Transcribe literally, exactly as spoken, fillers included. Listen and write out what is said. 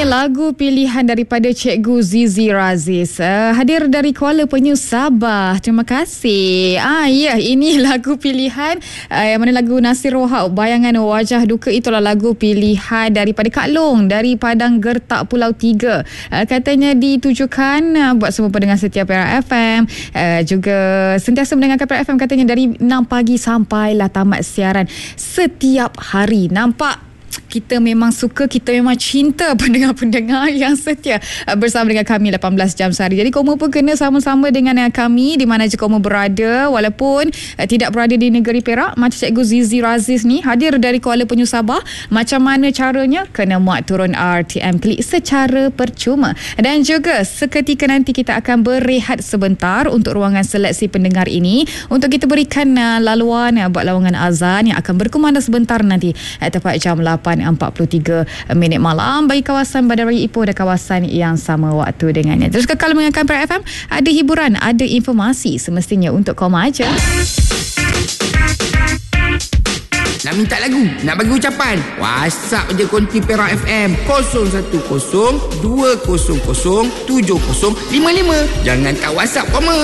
Ini lagu pilihan daripada Cikgu Zizi Razis, uh, hadir dari Kuala Penyu, Sabah. Terima kasih. Ah ya, ini lagu pilihan uh, yang mana lagu Nasir Rohak, Bayangan Wajah Duka. Itulah lagu pilihan daripada Kak Long dari Padang Gertak Pulau Tiga. Uh, katanya ditujukan uh, buat semua pendengar setia Perak F M, uh, juga sentiasa mendengarkan Perak F M, katanya dari enam pagi sampailah tamat siaran setiap hari. Nampak kita memang suka, kita memang cinta pendengar-pendengar yang setia bersama dengan kami lapan belas jam sehari. Jadi kamu pun kena sama-sama dengan kami di mana je kamu berada, walaupun uh, tidak berada di negeri Perak. Macam Cikgu Zizi Razis ni hadir dari Kuala Penyu, Sabah. Macam mana caranya? Kena muat turun R T M Klik secara percuma. Dan juga seketika nanti kita akan berehat sebentar untuk ruangan seleksi pendengar ini, untuk kita berikan uh, laluan uh, buat lawangan azan yang akan berkumandang sebentar nanti uh, tepat jam lapan empat puluh tiga minit malam bagi kawasan Bandar Raya Ipoh dan kawasan yang sama waktu dengannya. Terus kekal mendengarkan Perak F M. Ada hiburan, ada informasi semestinya untuk kau aja. Nak minta lagu, nak bagi ucapan, WhatsApp je konti Perak F M kosong satu kosong dua kosong kosong tujuh kosong lima lima. Jangan tak WhatsApp koma.